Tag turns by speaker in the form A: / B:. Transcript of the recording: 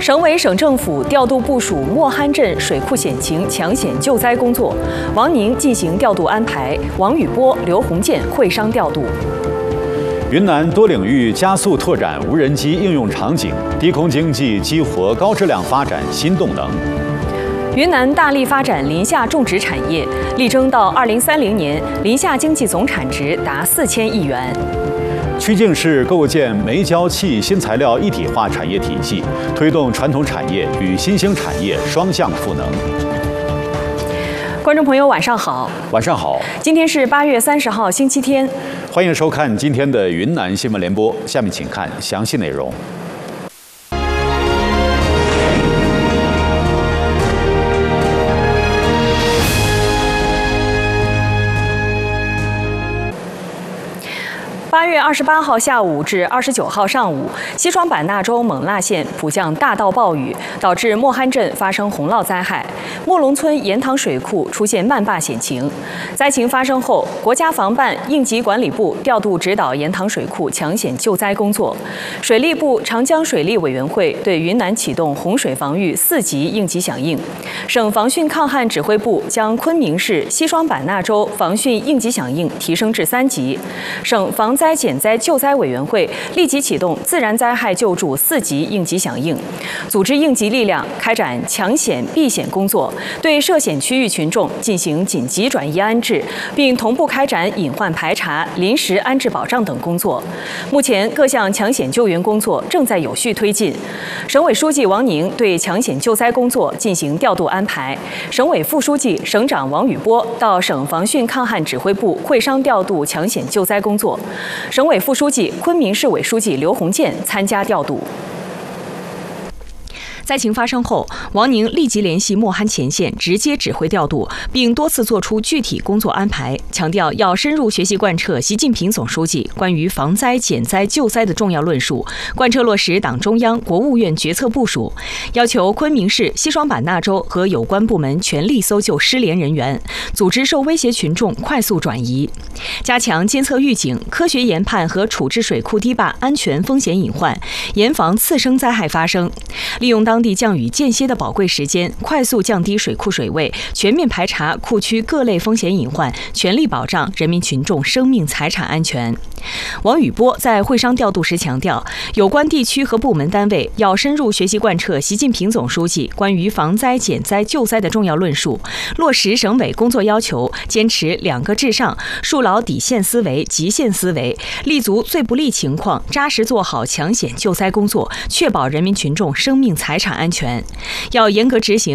A: 省委省政府调度部署莫罕镇水库险情抢险救灾工作，王宁进行调度安排，王宇波、刘洪建会商调度。
B: 云南多领域加速拓展无人机应用场景，低空经济激活高质量发展新动能。
A: 云南大力发展林下种植产业，力争到2030年林下经济总产值达4000亿元。
B: 曲靖市构建煤焦气新材料一体化产业体系，推动传统产业与新兴产业双向赋能。
A: 观众朋友，晚上好。
B: 晚上好。
A: 今天是8月30号，星期天。
B: 欢迎收看今天的云南新闻联播。下面请看详细内容。
A: 8月28号下午至29号上午，西双版纳州勐腊县普降大到暴雨，导致莫罕镇发生洪涝灾害，莫龙村盐塘水库出现漫坝险情。灾情发生后，国家防办应急管理部调度指导盐塘水库抢险救灾工作，水利部长江水利委员会对云南启动洪水防御4级应急响应，省防汛抗旱指挥部将昆明市西双版纳州防汛应急响应提升至3级，省防灾减灾救灾委员会立即启动自然灾害救助4级应急响应，组织应急力量开展抢险避险工作，对涉险区域群众进行紧急转移安置，并同步开展隐患排查、临时安置保障等工作。目前各项抢险救援工作正在有序推进。省委书记王宁对抢险救灾工作进行调度安排，省委副书记、省长王宇波到省防汛抗旱指挥部会商调度抢险救灾工作。省委副书记、昆明市委书记刘洪建参加调度。灾情发生后，王宁立即联系莫罕前线，直接指挥调度，并多次作出具体工作安排，强调要深入学习贯彻习近平总书记关于防灾减灾救灾的重要论述，贯彻落实党中央、国务院决策部署，要求昆明市、西双版纳州和有关部门全力搜救失联人员，组织受威胁群众快速转移，加强监测预警，科学研判和处置水库堤坝安全风险隐患，严防次生灾害发生，利用当地降雨间歇的宝贵时间，快速降低水库水位，全面排查库区各类风险隐患，全力保障人民群众生命财产安全。王宇波在会商调度时强调，有关地区和部门单位要深入学习贯彻习近平总书记关于防灾减灾救灾的重要论述，落实省委工作要求，坚持2个至上，树牢底线思维、极限思维，立足最不利情况，扎实做好抢险救灾工作，确保人民群众生命财产安全。要严格执行